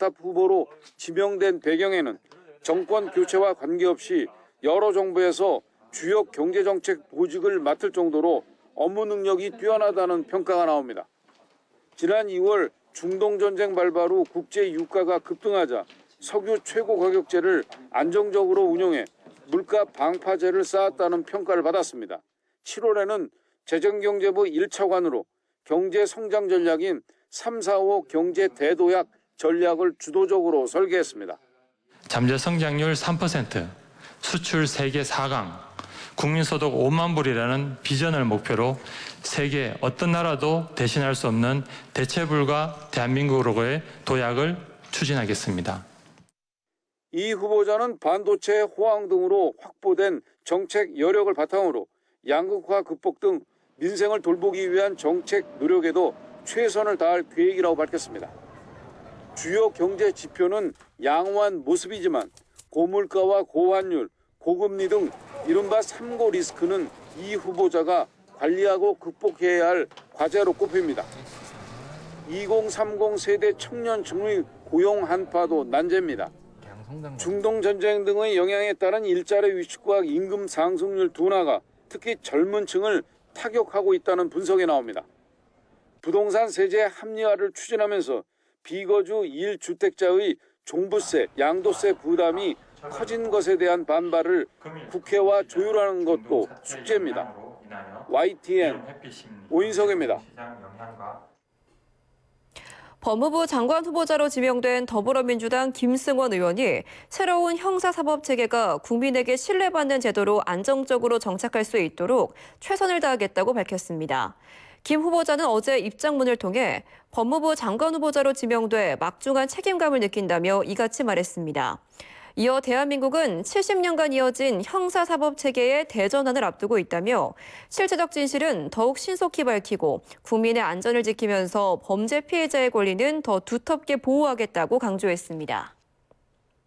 원탑 후보로 지명된 배경에는 정권 교체와 관계없이 여러 정부에서 주요 경제정책 보직을 맡을 정도로 업무 능력이 뛰어나다는 평가가 나옵니다. 지난 2월 중동전쟁 발발 후 국제 유가가 급등하자 석유 최고 가격제를 안정적으로 운용해 물가 방파제를 쌓았다는 평가를 받았습니다. 7월에는 재정경제부 1차관으로 경제 성장 전략인 3, 4, 5 경제 대도약 전략을 주도적으로 설계했습니다. 잠재 성장률 3%, 수출 세계 4강, 국민소득 5만 불이라는 비전을 목표로 세계 어떤 나라도 대신할 수 없는 대체불가 대한민국으로의 도약을 추진하겠습니다. 이 후보자는 반도체, 호황 등으로 확보된 정책 여력을 바탕으로 양극화 극복 등 민생을 돌보기 위한 정책 노력에도 최선을 다할 계획이라고 밝혔습니다. 주요 경제 지표는 양호한 모습이지만 고물가와 고환율, 고금리 등 이른바 3고 리스크는 이 후보자가 관리하고 극복해야 할 과제로 꼽힙니다. 2030 세대 청년층의 고용 한파도 난제입니다. 중동 전쟁 등의 영향에 따른 일자리 위축과 임금 상승률 둔화가 특히 젊은 층을 타격하고 있다는 분석이 나옵니다. 부동산 세제 합리화를 추진하면서 비거주 1주택자의 종부세, 양도세 부담이 커진 것에 대한 반발을 국회와 조율하는 것도 숙제입니다. YTN 오인석입니다. 법무부 장관 후보자로 지명된 더불어민주당 김승원 의원이 새로운 형사사법체계가 국민에게 신뢰받는 제도로 안정적으로 정착할 수 있도록 최선을 다하겠다고 밝혔습니다. 김 후보자는 어제 입장문을 통해 법무부 장관 후보자로 지명돼 막중한 책임감을 느낀다며 이같이 말했습니다. 이어 대한민국은 70년간 이어진 형사사법체계의 대전환을 앞두고 있다며 실체적 진실은 더욱 신속히 밝히고 국민의 안전을 지키면서 범죄 피해자의 권리는 더 두텁게 보호하겠다고 강조했습니다.